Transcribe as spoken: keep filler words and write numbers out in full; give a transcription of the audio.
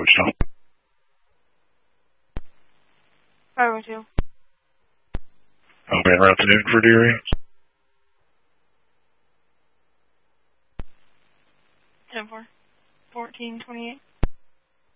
Wichita. five oh two. Okay, en route to Newton for Deary. ten four. fourteen twenty-eight.